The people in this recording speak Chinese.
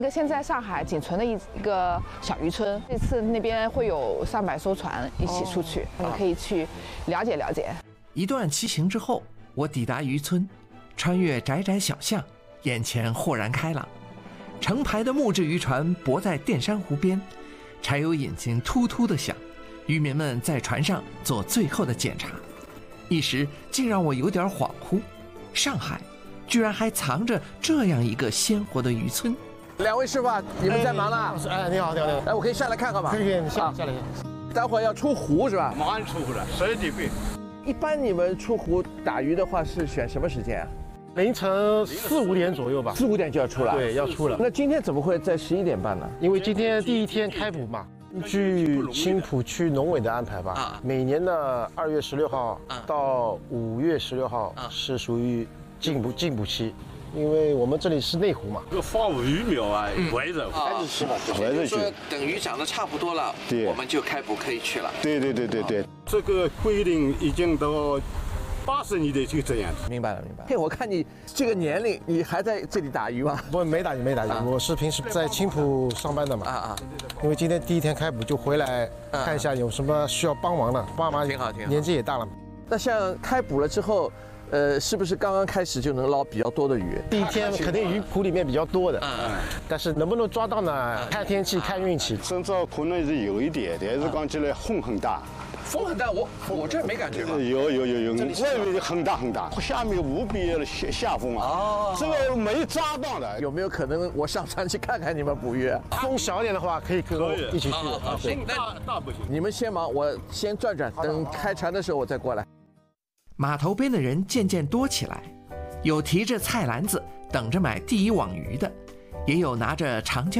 现在上海仅存的一个小渔村，这次那边会有300艘船一起出去，你可以去了解了解。 一段骑行之后，我抵达渔村，穿越窄窄小巷，眼前豁然开朗。成排的木质渔船泊在淀山湖边，柴油引擎突突地响，渔民们在船上做最后的检查，一时竟让我有点恍惚。上海居然还藏着这样一个鲜活的渔村。 2位师傅，你们在忙呢？ 哎，你好，你好，你好。 哎，我可以下来看看吗？ 可以，你下来。 待会儿要出湖是吧？ 马上出湖了，12点半。 一般你们出湖打鱼的话是选什么时间啊？ 凌晨4、5点左右吧。 4、5点就要出了。 对，要出了。 那今天怎么会在11点半呢？ 因为今天第一天开捕嘛。据青浦区农委的安排吧，每年的2月16号到5月16号是属于禁捕期。因为我们这里是内湖嘛， 这个放鱼苗啊，围着开始吃嘛， 围着去。等鱼长得差不多了， 对， 我们就开捕可以去了。 对。这个规定已经到80年代就这样子。 明白了。嘿，我看你这个年龄，你还在这里打鱼吗？ 不，没打鱼。我是平时在青浦上班的嘛。因为今天第一天开捕，就回来看一下有什么需要帮忙的。爸妈挺好。 年纪也大了嘛。 那像开捕了之后。是不是刚刚开始就能捞比较多的鱼？ 第一天肯定鱼湖里面比较多的，但是能不能抓到呢？看天气，看运气。 身上可能是有一点，但是讲起来风很大。 风很大，我这没感觉吧？ 有，外面很大，下面无比的下风啊。这个没抓到的。 有没有可能我上船去看看你们捕鱼？ 风小一点的话，可以跟我一起去。 行， 大不行。 你们先忙，我先转，等开船的时候我再过来。 码头边的人渐渐多起来，有提着菜篮子等着买第一网鱼的，也有拿着长江